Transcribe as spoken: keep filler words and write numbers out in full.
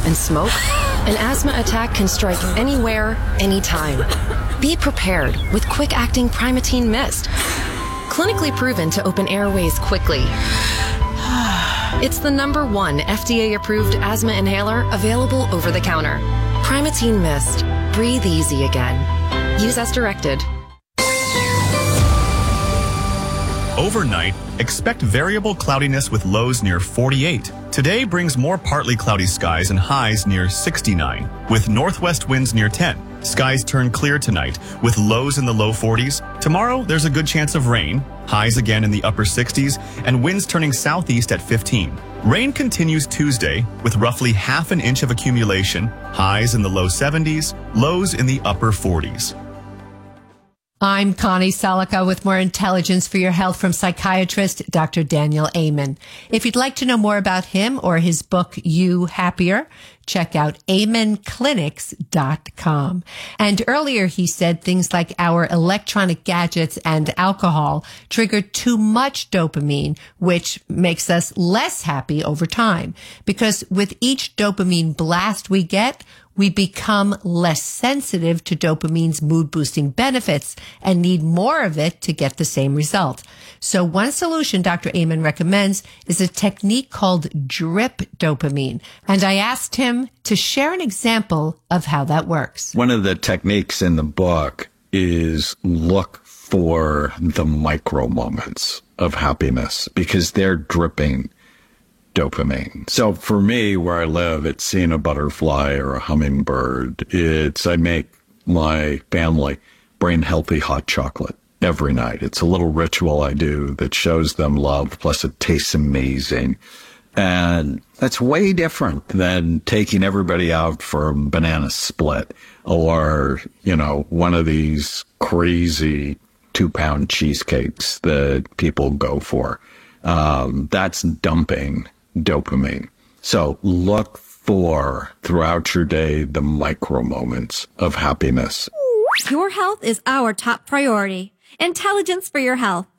and smoke, an asthma attack can strike anywhere, anytime. Be prepared with quick-acting Primatene Mist. Clinically proven to open airways quickly. It's the number one F D A-approved asthma inhaler available over the counter. Primatene Mist. Breathe easy again. Use as directed. Overnight, expect variable cloudiness with lows near forty-eight. Today brings more partly cloudy skies and highs near sixty-nine, with northwest winds near ten. Skies turn clear tonight, with lows in the low forties. Tomorrow, there's a good chance of rain, highs again in the upper sixties, and winds turning southeast at fifteen. Rain continues Tuesday, with roughly half an inch of accumulation, highs in the low seventies, lows in the upper forties. I'm Connie Salika with more intelligence for your health from psychiatrist Doctor Daniel Amen. If you'd like to know more about him or his book, You Happier, check out amen clinics dot com. And earlier he said things like our electronic gadgets and alcohol trigger too much dopamine, which makes us less happy over time. Because with each dopamine blast we get, we become less sensitive to dopamine's mood-boosting benefits and need more of it to get the same result. So one solution Doctor Amen recommends is a technique called drip dopamine. And I asked him to share an example of how that works. One of the techniques in the book is look for the micro moments of happiness because they're dripping dopamine. So for me, where I live, it's seeing a butterfly or a hummingbird. It's, I make my family brain healthy hot chocolate every night. It's a little ritual I do that shows them love, plus it tastes amazing. And that's way different than taking everybody out for a banana split or, you know, one of these crazy two pound cheesecakes that people go for. Um, that's dumping dopamine. So look for, throughout your day, the micro moments of happiness. Your health is our top priority. Intelligence for your health.